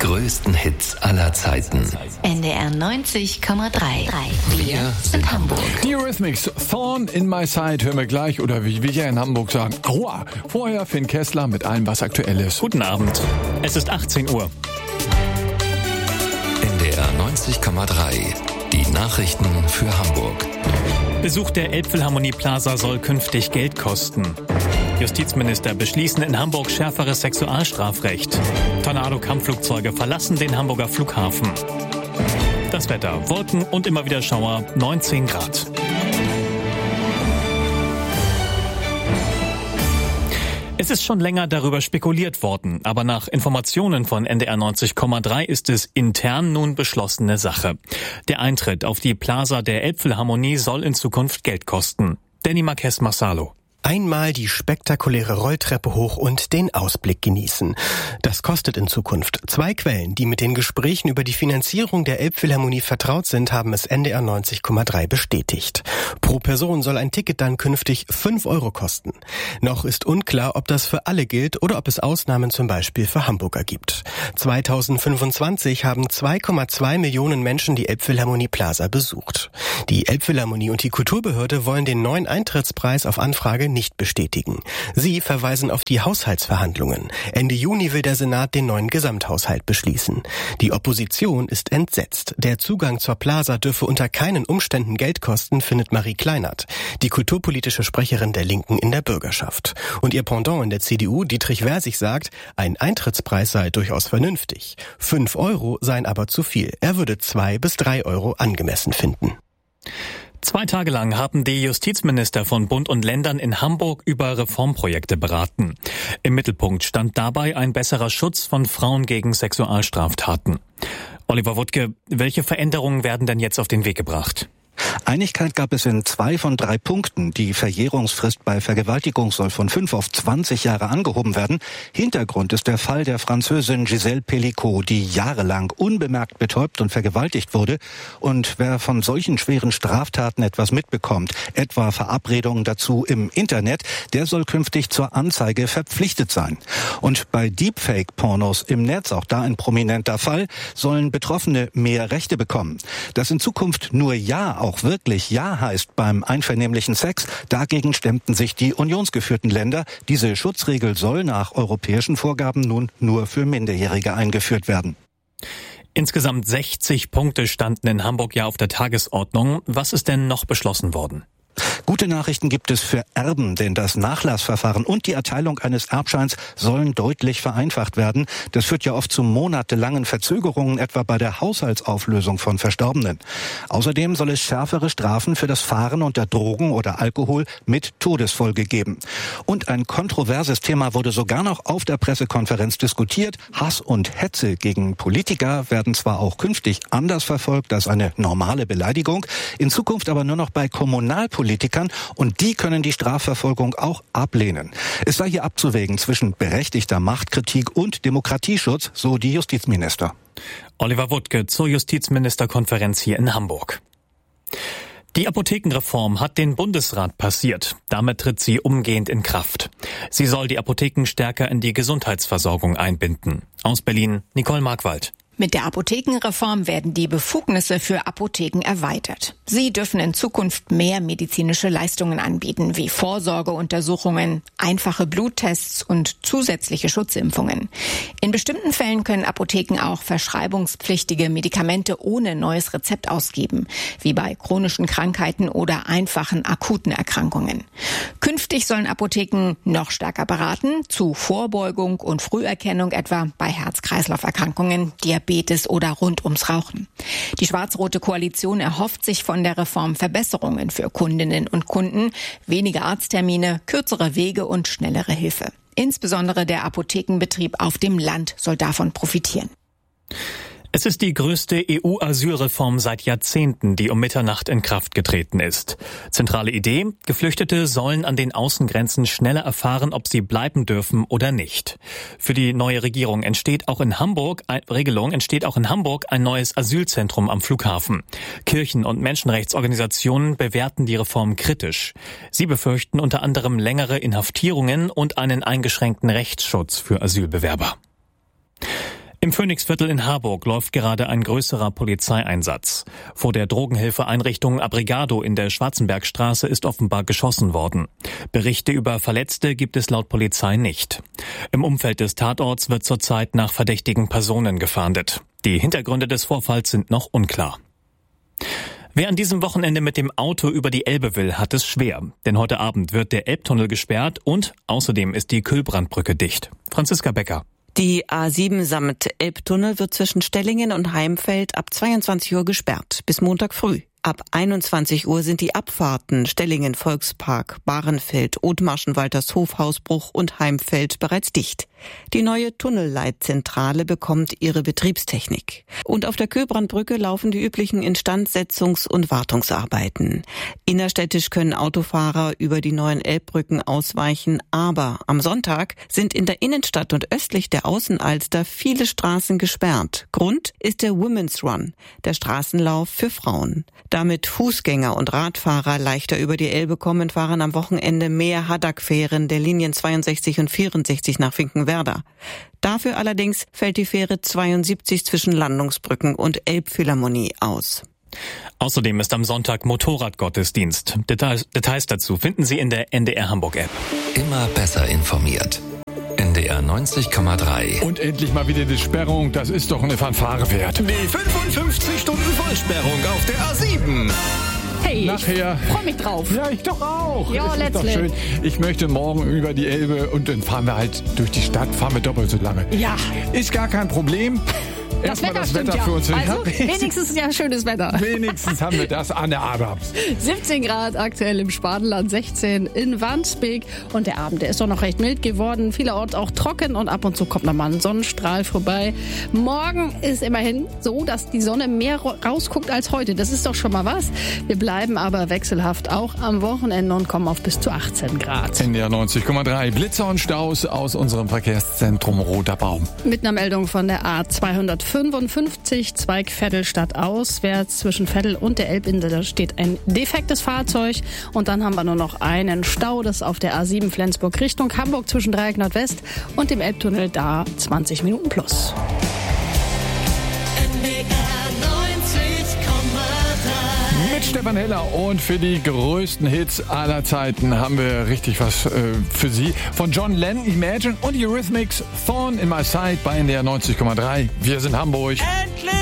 größten Hits aller Zeiten. NDR 90,3. Wir sind Hamburg. Die Eurythmics, Thorn in my side, hören wir gleich, oder wie wir hier in Hamburg sagen, aua. Vorher Finn Kessler mit allem, was aktuell ist. Guten Abend. Es ist 18 Uhr. NDR 90,3. Die Nachrichten für Hamburg. Besuch der Elbphilharmonie Plaza soll künftig Geld kosten. Justizminister beschließen in Hamburg schärferes Sexualstrafrecht. Tornado-Kampfflugzeuge verlassen den Hamburger Flughafen. Das Wetter: Wolken und immer wieder Schauer, 19 Grad. Es ist schon länger darüber spekuliert worden, aber nach Informationen von NDR 90,3 ist es intern nun beschlossene Sache. Der Eintritt auf die Plaza der Elbphilharmonie soll in Zukunft Geld kosten. Danny Marques Marsalo. Einmal die spektakuläre Rolltreppe hoch und den Ausblick genießen. Das kostet in Zukunft. 2 Quellen, die mit den Gesprächen über die Finanzierung der Elbphilharmonie vertraut sind, haben es NDR 90,3 bestätigt. Pro Person soll ein Ticket dann künftig 5 € kosten. Noch ist unklar, ob das für alle gilt oder ob es Ausnahmen zum Beispiel für Hamburger gibt. 2025 haben 2,2 Millionen Menschen die Elbphilharmonie Plaza besucht. Die Elbphilharmonie und die Kulturbehörde wollen den neuen Eintrittspreis auf Anfrage nicht bestätigen. Sie verweisen auf die Haushaltsverhandlungen. Ende Juni will der Senat den neuen Gesamthaushalt beschließen. Die Opposition ist entsetzt. Der Zugang zur Plaza dürfe unter keinen Umständen Geld kosten, findet Marie Kleinert, die kulturpolitische Sprecherin der Linken in der Bürgerschaft. Und ihr Pendant in der CDU, Dietrich Versich, sagt, ein Eintrittspreis sei durchaus vernünftig. 5 € seien aber zu viel. Er würde 2 bis 3 € angemessen finden. 2 Tage lang haben die Justizminister von Bund und Ländern in Hamburg über Reformprojekte beraten. Im Mittelpunkt stand dabei ein besserer Schutz von Frauen gegen Sexualstraftaten. Oliver Wuttke, welche Veränderungen werden denn jetzt auf den Weg gebracht? Einigkeit gab es in 2 von 3 Punkten. Die Verjährungsfrist bei Vergewaltigung soll von 5 auf 20 Jahre angehoben werden. Hintergrund ist der Fall der Französin Gisèle Pelicot, die jahrelang unbemerkt betäubt und vergewaltigt wurde. Und wer von solchen schweren Straftaten etwas mitbekommt, etwa Verabredungen dazu im Internet, der soll künftig zur Anzeige verpflichtet sein. Und bei Deepfake-Pornos im Netz, auch da ein prominenter Fall, sollen Betroffene mehr Rechte bekommen. Dass in Zukunft nur Ja auch wirklich Ja heißt beim einvernehmlichen Sex, dagegen stemmten sich die unionsgeführten Länder. Diese Schutzregel soll nach europäischen Vorgaben nun nur für Minderjährige eingeführt werden. Insgesamt 60 Punkte standen in Hamburg ja auf der Tagesordnung. Was ist denn noch beschlossen worden? Gute Nachrichten gibt es für Erben, denn das Nachlassverfahren und die Erteilung eines Erbscheins sollen deutlich vereinfacht werden. Das führt ja oft zu monatelangen Verzögerungen, etwa bei der Haushaltsauflösung von Verstorbenen. Außerdem soll es schärfere Strafen für das Fahren unter Drogen oder Alkohol mit Todesfolge geben. Und ein kontroverses Thema wurde sogar noch auf der Pressekonferenz diskutiert. Hass und Hetze gegen Politiker werden zwar auch künftig anders verfolgt als eine normale Beleidigung, in Zukunft aber nur noch bei Kommunalpolitikern, und die können die Strafverfolgung auch ablehnen. Es sei hier abzuwägen zwischen berechtigter Machtkritik und Demokratieschutz, so die Justizminister. Oliver Wuttke zur Justizministerkonferenz hier in Hamburg. Die Apothekenreform hat den Bundesrat passiert. Damit tritt sie umgehend in Kraft. Sie soll die Apotheken stärker in die Gesundheitsversorgung einbinden. Aus Berlin, Nicole Markwald. Mit der Apothekenreform werden die Befugnisse für Apotheken erweitert. Sie dürfen in Zukunft mehr medizinische Leistungen anbieten, wie Vorsorgeuntersuchungen, einfache Bluttests und zusätzliche Schutzimpfungen. In bestimmten Fällen können Apotheken auch verschreibungspflichtige Medikamente ohne neues Rezept ausgeben, wie bei chronischen Krankheiten oder einfachen akuten Erkrankungen. Künftig sollen Apotheken noch stärker beraten, zu Vorbeugung und Früherkennung, etwa bei Herz-Kreislauf-Erkrankungen, Diabetes oder rund ums Rauchen. Die schwarz-rote Koalition erhofft sich von der Reform Verbesserungen für Kundinnen und Kunden, weniger Arzttermine, kürzere Wege und schnellere Hilfe. Insbesondere der Apothekenbetrieb auf dem Land soll davon profitieren. Es ist die größte EU-Asylreform seit Jahrzehnten, die um Mitternacht in Kraft getreten ist. Zentrale Idee: Geflüchtete sollen an den Außengrenzen schneller erfahren, ob sie bleiben dürfen oder nicht. Für die neue Regelung entsteht auch in Hamburg ein neues Asylzentrum am Flughafen. Kirchen- und Menschenrechtsorganisationen bewerten die Reform kritisch. Sie befürchten unter anderem längere Inhaftierungen und einen eingeschränkten Rechtsschutz für Asylbewerber. Im Im Phoenixviertel in Harburg läuft gerade ein größerer Polizeieinsatz. Vor der Drogenhilfeeinrichtung Abrigado in der Schwarzenbergstraße ist offenbar geschossen worden. Berichte über Verletzte gibt es laut Polizei nicht. Im Umfeld des Tatorts wird zurzeit nach verdächtigen Personen gefahndet. Die Hintergründe des Vorfalls sind noch unklar. Wer an diesem Wochenende mit dem Auto über die Elbe will, hat es schwer. Denn heute Abend wird der Elbtunnel gesperrt und außerdem ist die Kühlbrandbrücke dicht. Franziska Becker. Die A7 samt Elbtunnel wird zwischen Stellingen und Heimfeld ab 22 Uhr gesperrt, bis Montag früh. Ab 21 Uhr sind die Abfahrten Stellingen Volkspark, Bahrenfeld, Othmarschen, Waltershof, Hausbruch und Heimfeld bereits dicht. Die neue Tunnelleitzentrale bekommt ihre Betriebstechnik. Und auf der Kühlbrandbrücke laufen die üblichen Instandsetzungs- und Wartungsarbeiten. Innerstädtisch können Autofahrer über die neuen Elbbrücken ausweichen, aber am Sonntag sind in der Innenstadt und östlich der Außenalster viele Straßen gesperrt. Grund ist der Women's Run, der Straßenlauf für Frauen. Damit Fußgänger und Radfahrer leichter über die Elbe kommen, fahren am Wochenende mehr Haddock-Fähren der Linien 62 und 64 nach Finkenwerder. Dafür allerdings fällt die Fähre 72 zwischen Landungsbrücken und Elbphilharmonie aus. Außerdem ist am Sonntag Motorradgottesdienst. Details dazu finden Sie in der NDR Hamburg App. Immer besser informiert. NDR 90,3. Und endlich mal wieder die Sperrung, das ist doch eine Fanfare wert. Die 55 Stunden Vollsperrung auf der A7. Hey, Nachher. ich freue mich drauf. Ja, ich doch auch. Ja, es ist doch schön. Ich möchte morgen über die Elbe und dann fahren wir halt durch die Stadt, fahren wir doppelt so lange. Ja. Ist gar kein Problem. Erstmal das Wetter ja. für uns. Also, wenigstens ja schönes Wetter. Wenigstens haben wir das an der Adams. 17 Grad aktuell im Spadenland, 16 in Wandsbek. Und der Abend, der ist doch noch recht mild geworden. Vielerorts auch trocken und ab und zu kommt nochmal ein Sonnenstrahl vorbei. Morgen ist immerhin so, dass die Sonne mehr rausguckt als heute. Das ist doch schon mal was. Wir bleiben aber wechselhaft auch am Wochenende und kommen auf bis zu 18 Grad. NDR 90,3. Blitzer und Staus aus unserem Verkehrszentrum Roter Baum. Mit einer Meldung von der A255 Zweig Veddel stadtauswärts. Zwischen Veddel und der Elbinsel steht ein defektes Fahrzeug. Und dann haben wir nur noch einen Stau, das auf der A7 Flensburg Richtung Hamburg zwischen Dreieck Nordwest und dem Elbtunnel, da 20 Minuten plus. Mit Stefan Heller und für die größten Hits aller Zeiten haben wir richtig was für Sie. Von John Lennon, Imagine und Eurythmics, Thorn in My Side bei NDR 90,3. Wir sind Hamburg.